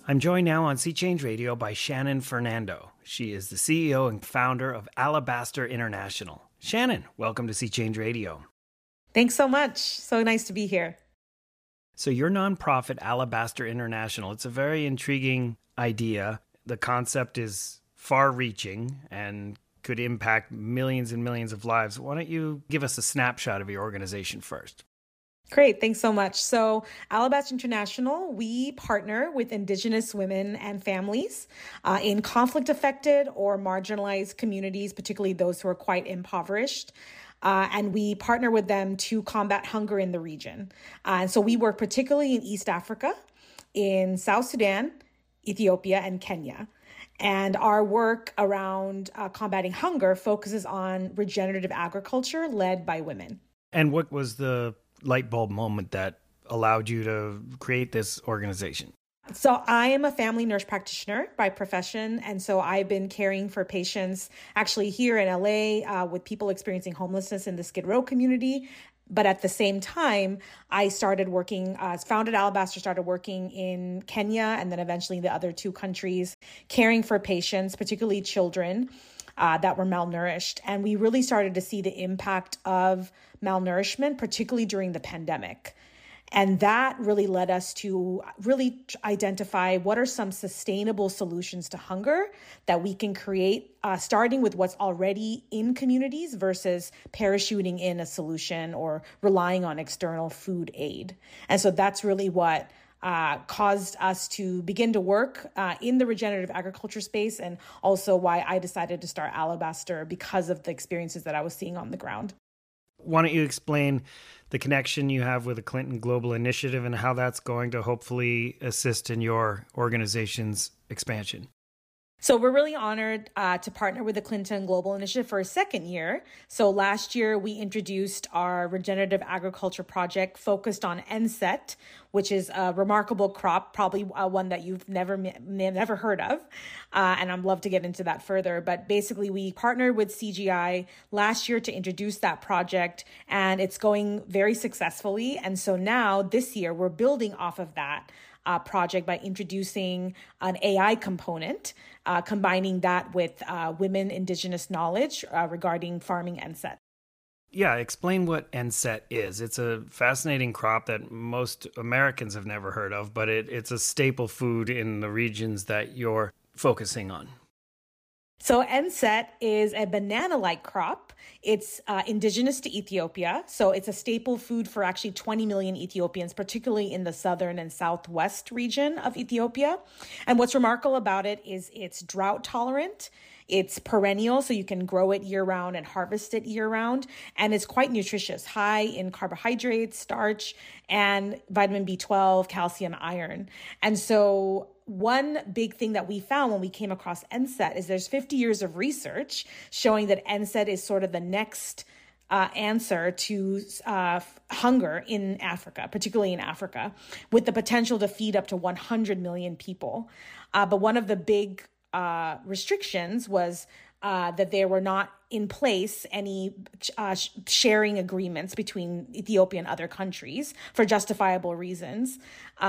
I'm joined now on Sea Change Radio by Shannon Fernando. She is the CEO and founder of Alabaster International. Shannon, welcome to Sea Change Radio. Thanks so much. So nice to be here. So your nonprofit, Alabaster International, it's a very intriguing idea. The concept is far-reaching and could impact millions and millions of lives. Why don't you give us a snapshot of your organization first? Great. Thanks so much. So Alabaster International, we partner with Indigenous women and families in conflict-affected or marginalized communities, particularly those who are quite impoverished. And we partner with them to combat hunger in the region. And so we work particularly in East Africa, in South Sudan, Ethiopia, and Kenya. And our work around combating hunger focuses on regenerative agriculture led by women. And what was the light bulb moment that allowed you to create this organization? So I am a family nurse practitioner by profession. And so I've been caring for patients actually here in LA with people experiencing homelessness in the Skid Row community. But at the same time, I started working, founded Alabaster, started working in Kenya and then eventually the other two countries, caring for patients, particularly children that were malnourished. And we really started to see the impact of malnourishment, particularly during the pandemic. And that really led us to really identify what are some sustainable solutions to hunger that we can create, starting with what's already in communities versus parachuting in a solution or relying on external food aid. And so that's really what caused us to begin to work in the regenerative agriculture space, and also why I decided to start Alabaster because of the experiences that I was seeing on the ground. Why don't you explain the connection you have with the Clinton Global Initiative and how that's going to hopefully assist in your organization's expansion? So we're really honored to partner with the Clinton Global Initiative for a second year. So last year, we introduced our regenerative agriculture project focused on NSET, which is a remarkable crop, probably one that you've never heard of. And I'd love to get into that further. But basically, we partnered with CGI last year to introduce that project, and it's going very successfully. And so now this year, we're building off of that project by introducing an AI component, combining that with women Indigenous knowledge regarding farming NSET. Yeah, explain what NSET is. It's a fascinating crop that most Americans have never heard of, but it's a staple food in the regions that you're focusing on. So NSET is a banana-like crop. It's indigenous to Ethiopia. So it's a staple food for actually 20 million Ethiopians, particularly in the southern and southwest region of Ethiopia. And what's remarkable about it is it's drought tolerant. It's perennial, so you can grow it year-round and harvest it year-round. And it's quite nutritious, high in carbohydrates, starch, and vitamin B12, calcium, iron. And so one big thing that we found when we came across NSET is there's 50 years of research showing that NSET is sort of the next answer to hunger in Africa, particularly in Africa, with the potential to feed up to 100 million people. But one of the big restrictions was that there were not in place any sharing agreements between Ethiopia and other countries for justifiable reasons.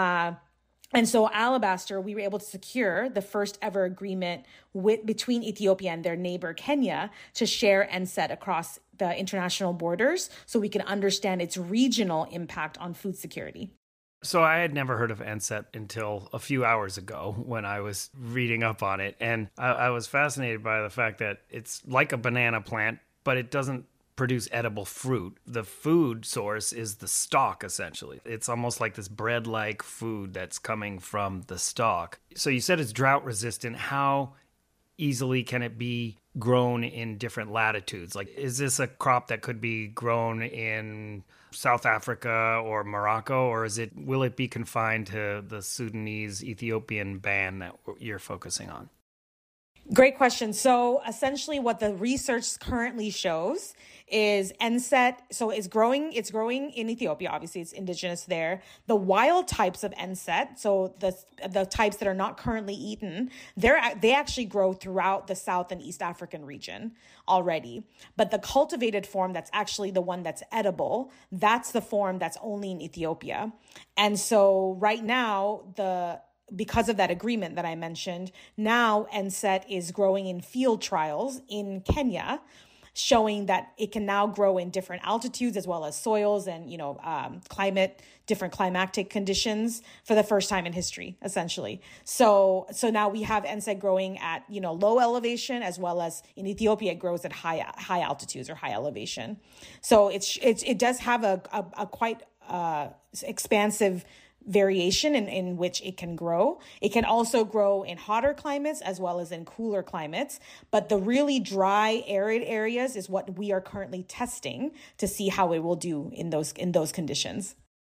And so Alabaster, we were able to secure the first ever agreement between Ethiopia and their neighbor Kenya to share NSET across the international borders so we can understand its regional impact on food security. So I had never heard of NSET until a few hours ago when I was reading up on it. And I was fascinated by the fact that it's like a banana plant, but it doesn't produce edible fruit. The food source is the stalk, essentially. It's almost like this bread-like food that's coming from the stalk. So you said it's drought resistant. How easily can it be grown in different latitudes? Like, is this a crop that could be grown in South Africa or Morocco, or will it be confined to the Sudanese, Ethiopian band that you're focusing on? Great question. So essentially what the research currently shows is NSET, so it's growing in Ethiopia, obviously it's indigenous there. The wild types of NSET, so the types that are not currently eaten, they actually grow throughout the South and East African region already. But the cultivated form that's actually the one that's edible, that's the form that's only in Ethiopia. And so right now, the because of that agreement that I mentioned, now NSET is growing in field trials in Kenya, showing that it can now grow in different altitudes as well as soils and, different climatic conditions for the first time in history, essentially. So now we have NSET growing at, low elevation, as well as in Ethiopia, it grows at high altitudes or high elevation. So it does have a quite expansive variation in which it can grow. It can also grow in hotter climates as well as in cooler climates. But the really dry, arid areas is what we are currently testing to see how it will do in those conditions.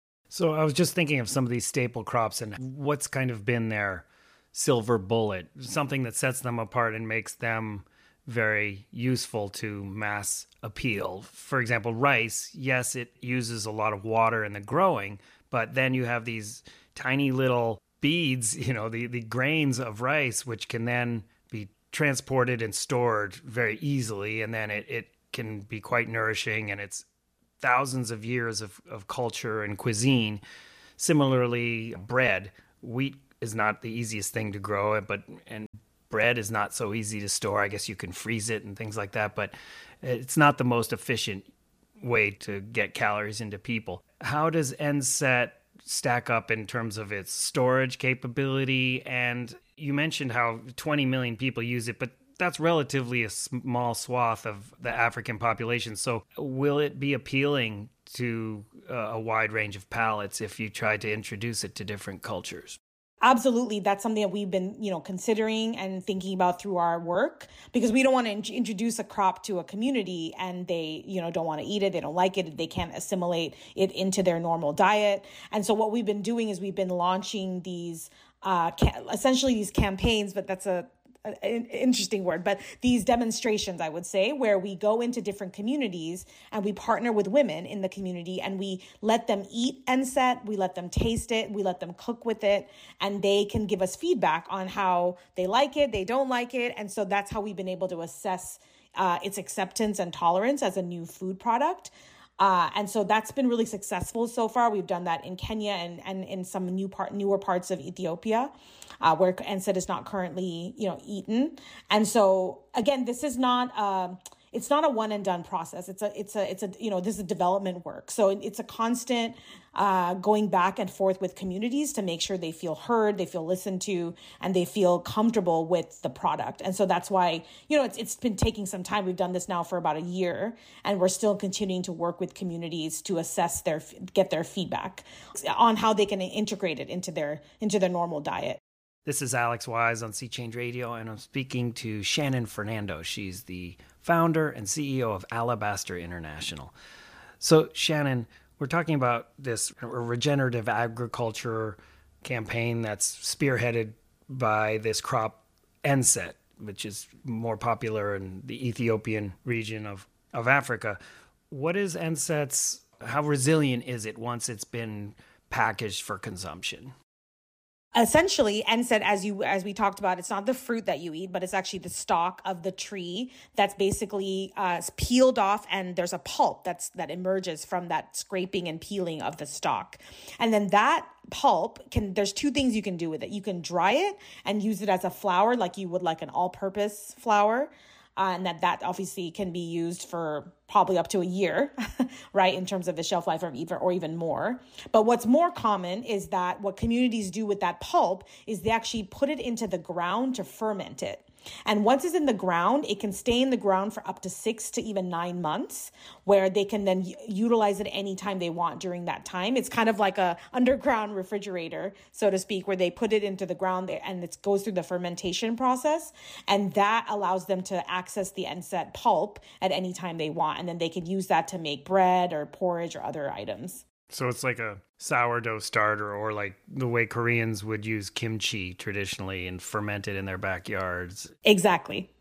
So I was just thinking of some of these staple crops and what's kind of been their silver bullet, something that sets them apart and makes them very useful to mass appeal. For example, rice, yes, it uses a lot of water in the growing, but then you have these tiny little beads, the grains of rice, which can then be transported and stored very easily. And then it can be quite nourishing, and it's thousands of years of culture and cuisine. Similarly, bread. Wheat is not the easiest thing to grow, and bread is not so easy to store. I guess you can freeze it and things like that, but it's not the most efficient way to get calories into people. How does NSET stack up in terms of its storage capability? And you mentioned how 20 million people use it, but that's relatively a small swath of the African population. So will it be appealing to a wide range of palates if you try to introduce it to different cultures? Absolutely. That's something that we've been, considering and thinking about through our work, because we don't want to introduce a crop to a community and they, don't want to eat it. They don't like it. They can't assimilate it into their normal diet. And so what we've been doing is we've been launching these, essentially these campaigns, but that's an interesting word, but these demonstrations, I would say, where we go into different communities and we partner with women in the community and we let them eat NSET, we let them taste it, we let them cook with it, and they can give us feedback on how they like it, they don't like it. And so that's how we've been able to assess its acceptance and tolerance as a new food product. And so that's been really successful so far. We've done that in Kenya and in some newer parts of Ethiopia, where NSET is not currently, eaten. And so again, this is not it's not a one and done process. It's a this is development work. So it's a constant going back and forth with communities to make sure they feel heard, they feel listened to, and they feel comfortable with the product. And so that's why, it's been taking some time. We've done this now for about a year, and we're still continuing to work with communities to assess get their feedback on how they can integrate it into their normal diet. This is Alex Wise on Sea Change Radio, and I'm speaking to Shannon Fernando. She's the founder and CEO of Alabaster International. So, Shannon, we're talking about this regenerative agriculture campaign that's spearheaded by this crop NSET, which is more popular in the Ethiopian region of Africa. What is NSET's, how resilient is it once it's been packaged for consumption? Essentially, NSET, as we talked about, it's not the fruit that you eat, but it's actually the stalk of the tree that's basically peeled off, and there's a pulp that emerges from that scraping and peeling of the stalk. And then that pulp there's two things you can do with it. You can dry it and use it as a flour, like you would like an all-purpose flour. And that obviously can be used for probably up to a year, right, in terms of the shelf life or even more. But what's more common is that what communities do with that pulp is they actually put it into the ground to ferment it. And once it's in the ground, it can stay in the ground for up to 6 to even 9 months, where they can then utilize it anytime they want during that time. It's kind of like a underground refrigerator, so to speak, where they put it into the ground and it goes through the fermentation process. And that allows them to access the NSET pulp at any time they want. And then they can use that to make bread or porridge or other items. So it's like a sourdough starter, or like the way Koreans would use kimchi traditionally and ferment it in their backyards. Exactly.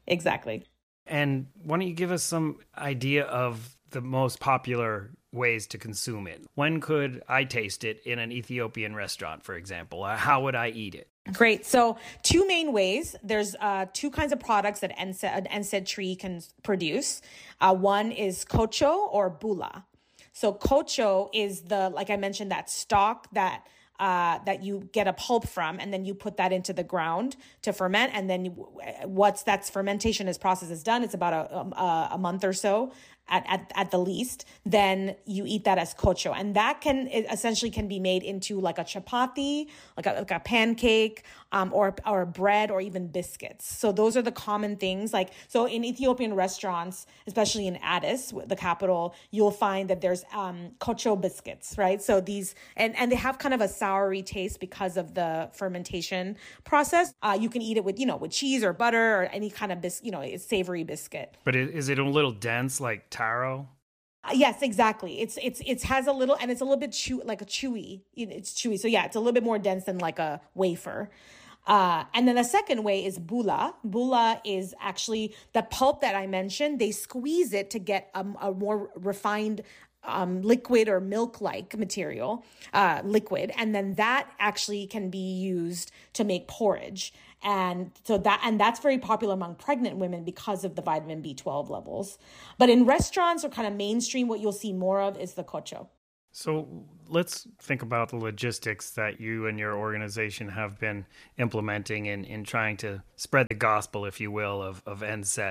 And why don't you give us some idea of the most popular ways to consume it? When could I taste it in an Ethiopian restaurant, for example? How would I eat it? Great. So 2 main ways. There's 2 kinds of products that an NSET tree can produce. One is kocho or bula. So kocho is like I mentioned, that stalk that that you get a pulp from, and then you put that into the ground to ferment. And then once that fermentation process is done, it's about a month or so at the least, then you eat that as kocho. And that essentially can be made into like a chapati, like a pancake, or bread, or even biscuits. So those are the common things. Like, so in Ethiopian restaurants, especially in Addis, the capital, you'll find that there's kocho biscuits, right? So these, and they have kind of a soury taste because of the fermentation process. You can eat it with cheese or butter or any kind of savory biscuit. But is it a little dense, like taro? Yes, exactly. It has a little, and it's a little bit chewy. It's chewy. So yeah, it's a little bit more dense than like a wafer. And then the second way is bula. Bula is actually the pulp that I mentioned. They squeeze it to get a more refined liquid or milk-like material, liquid. And then that actually can be used to make porridge. And so that's very popular among pregnant women because of the vitamin B12 levels. But in restaurants or kind of mainstream, what you'll see more of is the kocho. So let's think about the logistics that you and your organization have been implementing in trying to spread the gospel, if you will, of NSET.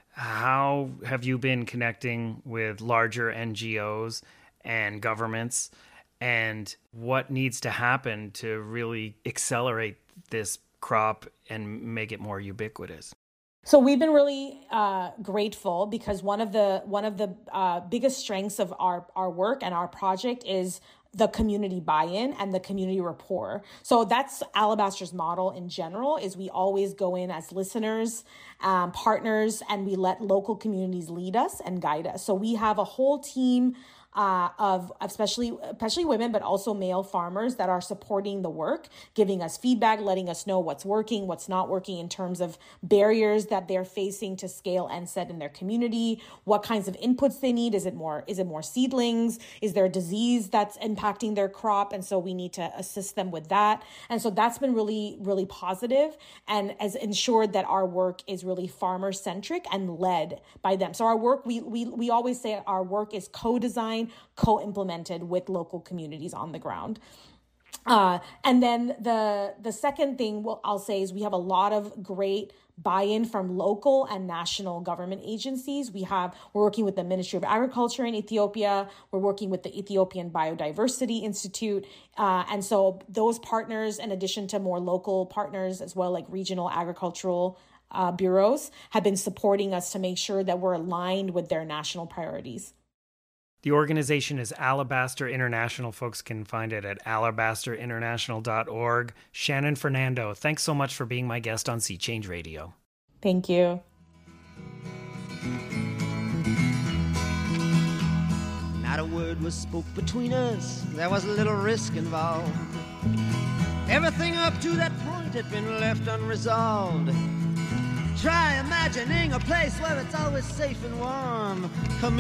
How have you been connecting with larger NGOs and governments, and what needs to happen to really accelerate this crop and make it more ubiquitous? So we've been really grateful because one of the biggest strengths of our work and our project is the community buy-in and the community rapport. So that's Alabaster's model in general, is we always go in as listeners, partners, and we let local communities lead us and guide us. So we have a whole team of especially women, but also male farmers that are supporting the work, giving us feedback, letting us know what's working, what's not working in terms of barriers that they're facing to scale NSET in their community, what kinds of inputs they need. Is it more seedlings? Is there a disease that's impacting their crop? And so we need to assist them with that. And so that's been really, really positive and has ensured that our work is really farmer centric and led by them. So our work, we always say our work is co-designed, co-implemented with local communities on the ground. And then the second thing I'll say is we have a lot of great buy-in from local and national government agencies. We're working with the Ministry of Agriculture in Ethiopia. We're working with the Ethiopian Biodiversity Institute. And so those partners, in addition to more local partners as well, like regional agricultural bureaus, have been supporting us to make sure that we're aligned with their national priorities. The organization is Alabaster International. Folks can find it at alabasterinternational.org. Shannon Fernando, thanks so much for being my guest on Sea Change Radio. Thank you. Not a word was spoke between us. There was a little risk involved. Everything up to that point had been left unresolved. Try imagining a place where it's always safe and warm.